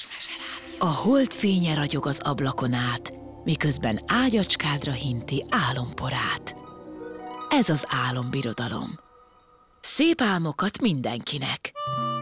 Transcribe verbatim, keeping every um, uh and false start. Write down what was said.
A hold fénye ragyog az ablakon át, miközben ágyacskádra hinti álomporát. Ez az álombirodalom. Szép álmokat mindenkinek!